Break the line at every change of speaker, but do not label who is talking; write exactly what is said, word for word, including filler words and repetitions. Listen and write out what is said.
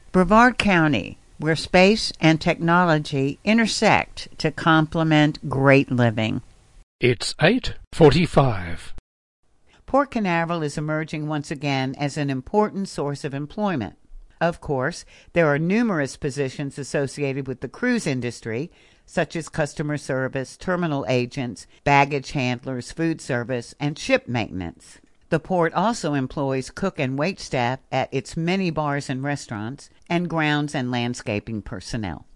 Brevard County, where space and technology intersect to complement great living.
It's eight forty-five.
Port Canaveral is emerging once again as an important source of employment. Of course, there are numerous positions associated with the cruise industry, such as customer service, terminal agents, baggage handlers, food service, and ship maintenance. The port also employs cook and wait staff at its many bars and restaurants, and grounds and landscaping personnel.